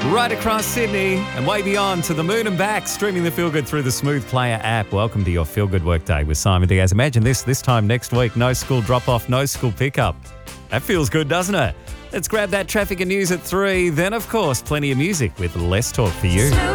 Right across Sydney and way beyond to the moon and back, streaming the Feel Good through the Smooth Player app. Welcome to your Feel Good Workday with Simon Diaz. Imagine this time next week, no school drop-off, no school pickup. That feels good, doesn't it? Let's grab that traffic and news at 3. Then, of course, plenty of music with Less Talk for you.